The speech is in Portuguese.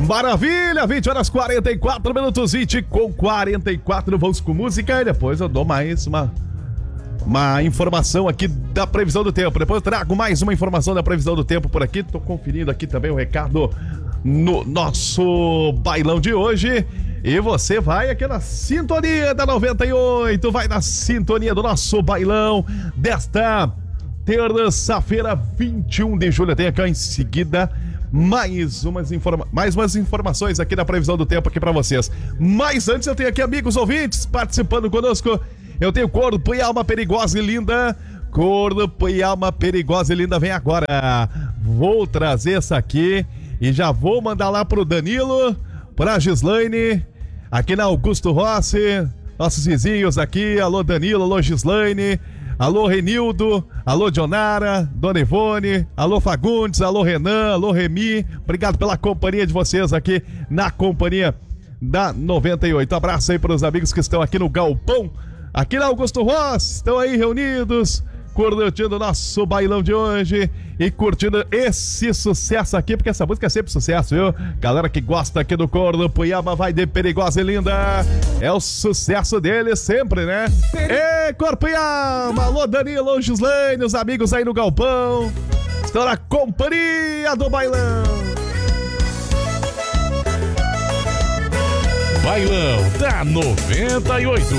Maravilha, 20h44, 20h44, vamos com música e depois eu dou mais uma informação aqui da previsão do tempo. Depois eu trago mais uma informação da previsão do tempo por aqui. Tô conferindo aqui também o recado no nosso bailão de hoje. E você vai aqui na sintonia da 98, vai na sintonia do nosso bailão desta terça-feira, 21 de julho. Tem aqui em seguida mais umas informações aqui da previsão do tempo aqui pra vocês. Mas antes eu tenho aqui amigos ouvintes participando conosco. Eu tenho Corpo e Alma Perigosa e Linda. Corpo e Alma Perigosa e Linda vem agora. Vou trazer essa aqui e já vou mandar lá pro Danilo, pra Gislaine, aqui na Augusto Rossi, nossos vizinhos aqui. Alô Danilo, alô Gislaine, alô Renildo, alô Dionara, Dona Ivone, alô Fagundes, alô Renan, alô Remi. Obrigado pela companhia de vocês aqui na companhia da 98. Abraço aí para os amigos que estão aqui no Galpão, aqui na Augusto Rossi, estão aí reunidos, curtindo o nosso bailão de hoje e curtindo esse sucesso aqui, porque essa música é sempre sucesso, viu? Galera que gosta aqui do Corpo e Alma vai de Perigosa e Linda, é o sucesso dele sempre, né? E Corpo e Alma, alô Danilo, alô Gislaine, os amigos aí no Galpão, estão na companhia do bailão. Bailão da 98.